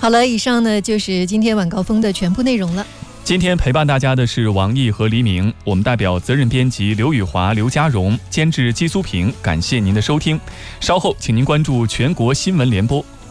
好了，以上呢就是今天晚高峰的全部内容了。 今天陪伴大家的是王毅和黎明，我们代表责任编辑刘宇华、刘家荣，监制姬苏平，感谢您的收听。稍后请您关注全国新闻联播。